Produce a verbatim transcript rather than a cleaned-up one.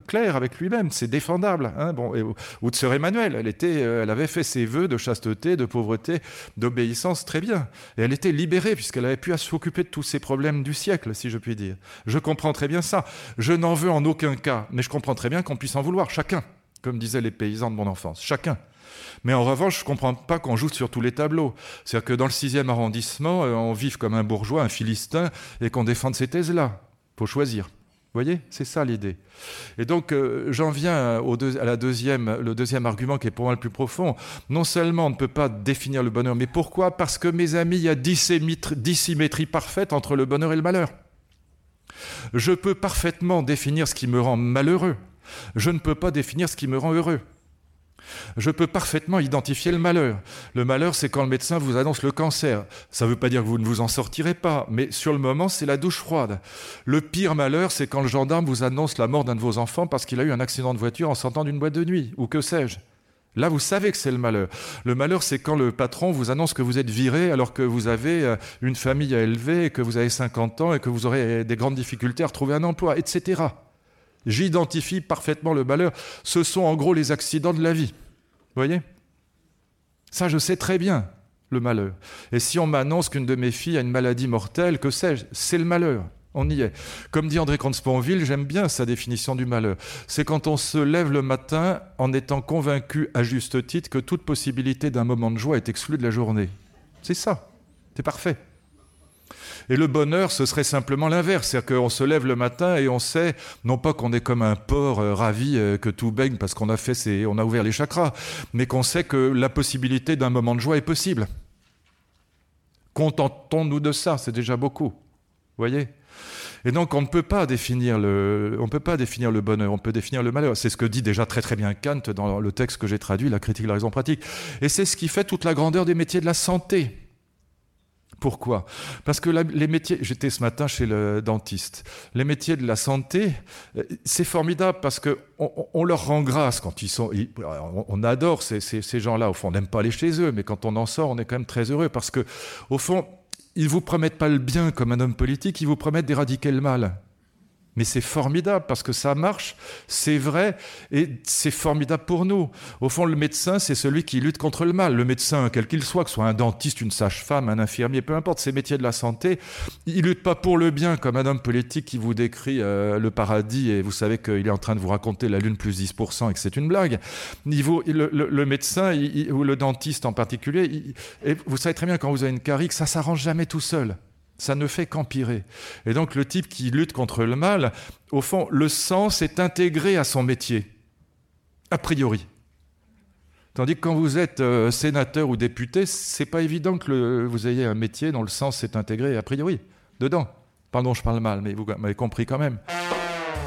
clair avec lui-même, c'est défendable. Hein, bon, et, ou de sœur Emmanuelle, elle, était, euh, elle avait fait ses vœux de chasteté, de pauvreté, d'obéissance, très bien. Et elle était libérée, puisqu'elle avait pu s'occuper de tous ces problèmes du siècle, si je puis dire. Je comprends très bien ça. Je n'en veux en aucun cas, mais je comprends très bien qu'on puisse en vouloir, chacun, comme disaient les paysans de mon enfance, chacun. Mais en revanche, je ne comprends pas qu'on joue sur tous les tableaux. C'est-à-dire que dans le sixième arrondissement, on vive comme un bourgeois, un philistin, et qu'on défende ces thèses-là. Il faut choisir. Vous voyez, c'est ça l'idée. Et donc, euh, j'en viens au deux, à la deuxième, le deuxième argument qui est pour moi le plus profond. Non seulement on ne peut pas définir le bonheur, mais pourquoi ? Parce que, mes amis, il y a dissymétrie parfaite entre le bonheur et le malheur. Je peux parfaitement définir ce qui me rend malheureux. Je ne peux pas définir ce qui me rend heureux. Je peux parfaitement identifier le malheur. Le malheur, c'est quand le médecin vous annonce le cancer. Ça ne veut pas dire que vous ne vous en sortirez pas, mais sur le moment, c'est la douche froide. Le pire malheur, c'est quand le gendarme vous annonce la mort d'un de vos enfants parce qu'il a eu un accident de voiture en sortant d'une boîte de nuit, ou que sais-je. Là, vous savez que c'est le malheur. Le malheur, c'est quand le patron vous annonce que vous êtes viré alors que vous avez une famille à élever, et que vous avez cinquante ans et que vous aurez des grandes difficultés à retrouver un emploi, et cetera. J'identifie parfaitement le malheur. Ce sont en gros les accidents de la vie. Vous voyez ? Ça, je sais très bien, le malheur. Et si on m'annonce qu'une de mes filles a une maladie mortelle, que sais-je ? C'est le malheur. On y est. Comme dit André Comte-Sponville, j'aime bien sa définition du malheur. C'est quand on se lève le matin en étant convaincu, à juste titre, que toute possibilité d'un moment de joie est exclue de la journée. C'est ça. C'est parfait. Et le bonheur, ce serait simplement l'inverse. C'est-à-dire qu'on se lève le matin et on sait, non pas qu'on est comme un porc euh, ravi, euh, que tout baigne parce qu'on a fait ses, on a ouvert les chakras, mais qu'on sait que la possibilité d'un moment de joie est possible. Contentons-nous de ça, c'est déjà beaucoup. Vous voyez ? Et donc, on ne peut pas définir le, on ne peut pas définir le bonheur, on peut définir le malheur. C'est ce que dit déjà très très bien Kant dans le texte que j'ai traduit, La critique de la raison pratique. Et c'est ce qui fait toute la grandeur des métiers de la santé. Pourquoi ? Parce que la, les métiers... J'étais ce matin chez le dentiste. Les métiers de la santé, c'est formidable parce qu'on on leur rend grâce quand ils sont... Ils, on adore ces, ces, ces gens-là. Au fond, on n'aime pas aller chez eux, mais quand on en sort, on est quand même très heureux parce que, au fond, ils ne vous promettent pas le bien comme un homme politique, ils vous promettent d'éradiquer le mal. Mais c'est formidable parce que ça marche, c'est vrai, et c'est formidable pour nous. Au fond, le médecin, c'est celui qui lutte contre le mal. Le médecin, quel qu'il soit, que ce soit un dentiste, une sage-femme, un infirmier, peu importe, ces métiers de la santé, il ne lutte pas pour le bien comme un homme politique qui vous décrit euh, le paradis et vous savez qu'il est en train de vous raconter la lune plus dix pour cent et que c'est une blague. Niveau, le, le, le médecin, il, ou le dentiste en particulier, il, et vous savez très bien quand vous avez une carie que ça ne s'arrange jamais tout seul. Ça ne fait qu'empirer. Et donc, le type qui lutte contre le mal, au fond, le sens est intégré à son métier, a priori. Tandis que quand vous êtes euh, sénateur ou député, c'est pas évident que le, vous ayez un métier dont le sens est intégré a priori, dedans. Pardon, je parle mal, mais vous m'avez compris quand même.